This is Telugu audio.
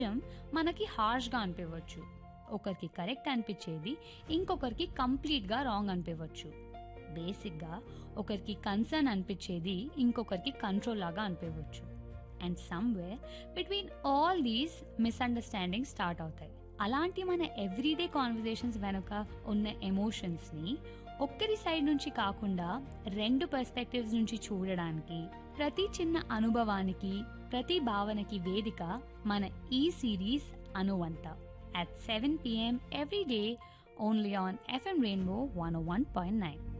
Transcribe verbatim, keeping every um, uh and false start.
మనకి హార్ష్గా అనిపించవచ్చు. ఒకరికి కరెక్ట్ అనిపించేది ఇంకొకరికి కంప్లీట్గా రాంగ్ అనిపించవచ్చు. బేసిక్గా ఒకరికి కన్సర్న్ అనిపించేది ఇంకొకరికి కంట్రోల్ లాగా అనిపించవచ్చు. And somewhere between all these misunderstanding start అవుతాయి. అలాంటి మన ఎవ్రీడే కాన్వర్జేషన్స్ వెనుక ఉన్న ఎమోషన్స్ని ఒక్కరి సైడ్ నుంచి కాకుండా రెండు పర్స్పెక్టివ్స్ నుంచి చూడడానికి, ప్రతి చిన్న అనుభవానికి, ప్రతి భావనకి వేదిక మన ఈ series అనువంత at seven p m every day only on F M Rainbow one oh one point nine.